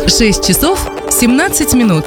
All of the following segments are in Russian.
6 часов 17 минут.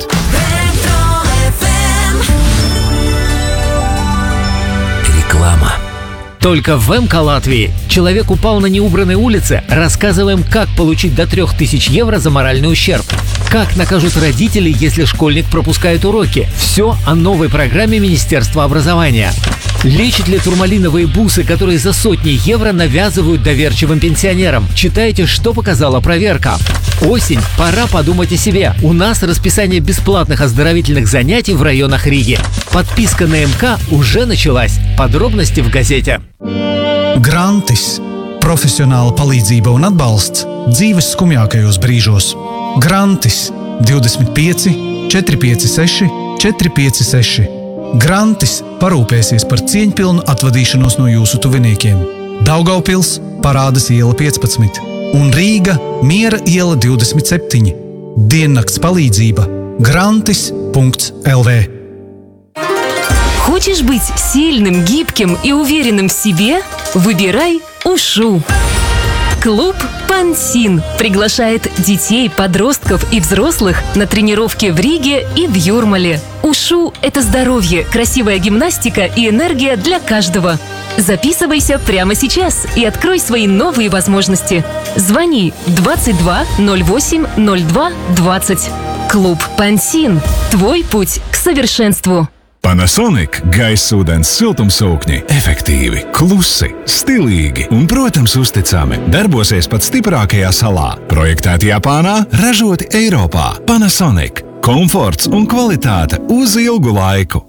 Реклама. Только в МК Латвии человек упал на неубранной улице. Рассказываем, как получить до 3000 евро за моральный ущерб. Как накажут родители, если школьник пропускает уроки. Все о новой программе Министерства образования. Лечат ли турмалиновые бусы, которые за сотни евро навязывают доверчивым пенсионерам? Читайте, что показала проверка. Осень. Пора подумать о себе. У нас расписание бесплатных оздоровительных занятий в районах Риги. Подписка на МК уже началась. Подробности в газете. Grantis – profesionāla palīdzība un atbalsts dzīves skumjākajos brīžos. Grantis 25 456 456. Grantis parūpēsies par cieņpilnu atvadīšanos no jūsu tuviniekiem. Daugavpils Parādas iela 15 un Rīga Miera iela 27. Diennakts palīdzība grantis.lv. Хочешь быть сильным, гибким и уверенным в себе? Выбирай УШУ. Клуб «Пансин» приглашает детей, подростков и взрослых на тренировки в Риге и в Юрмале. УШУ – это здоровье, красивая гимнастика и энергия для каждого. Записывайся прямо сейчас и открой свои новые возможности. Звони 22 08 02 20. Клуб «Пансин» – твой путь к совершенству. Panasonic gaisa ūdens siltumsūkņi efektīvi, klusi, stilīgi un, protams, uzticami. Darbosies pat stiprākajā salā. Projektēti Japānā, ražoti Eiropā. Panasonic – komforts un kvalitāte uz ilgu laiku.